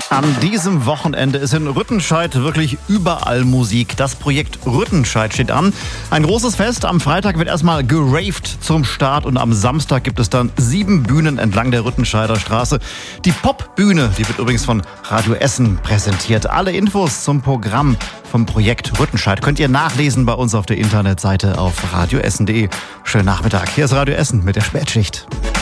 An diesem Wochenende ist in Rüttenscheid wirklich überall Musik. Das Projekt Rüttenscheid steht an. Ein großes Fest. Am Freitag wird erstmal geraved zum Start und am Samstag gibt es dann 7 Bühnen entlang der Rüttenscheider Straße. Die Popbühne, die wird übrigens von Radio Essen präsentiert. Alle Infos zum Programm vom Projekt Rüttenscheid könnt ihr nachlesen bei uns auf der Internetseite auf radioessen.de. Schönen Nachmittag. Hier ist Radio Essen mit der Spätschicht.